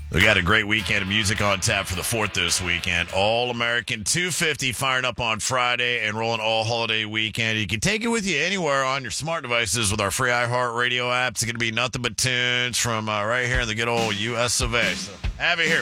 We got a great weekend of music on tap for the 4th this weekend. All-American 250 firing up on Friday and rolling all holiday weekend. You can take it with you anywhere on your smart devices with our free iHeartRadio app. It's going to be nothing but tunes from right here in the good old U.S. of A. So have it here.